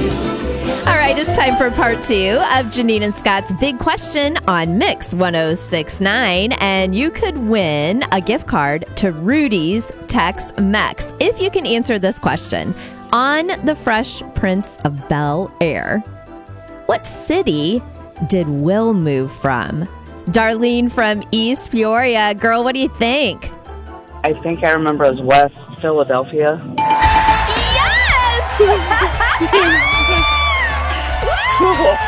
All right, it's time for part 2 of Janine and Scott's Big Question on Mix 1069. And you could win a gift card to Rudy's Tex-Mex if you can answer this question. On The Fresh Prince of Bel-Air, what city did Will move from? Darlene from East Peoria. Girl, what do you think? I think I remember as West Philadelphia. Yes!